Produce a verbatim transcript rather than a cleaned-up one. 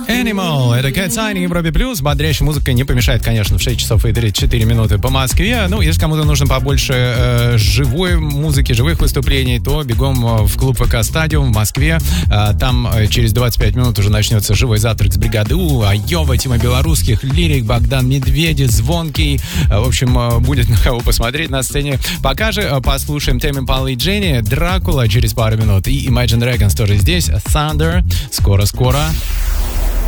Animal. Это Cat Sign, Европе Плюс. Бодрящая музыка не помешает, конечно, в шесть часов и тридцать четыре минуты по Москве. Ну, если кому-то нужно побольше э, живой музыки, живых выступлений, то бегом в клуб ВК Стадиум в Москве. Э, там э, через двадцать пять минут уже начнется живой завтрак с бригады У, Айова, Тима Белорусских, Лирик, Богдан Медведев, Звонкий. Э, в общем, э, будет на кого посмотреть на сцене. Пока же э, послушаем Тэмми Импала и Дженни, Дракула через пару минут. И Imagine Dragons тоже здесь. Thunder. Скоро-скоро.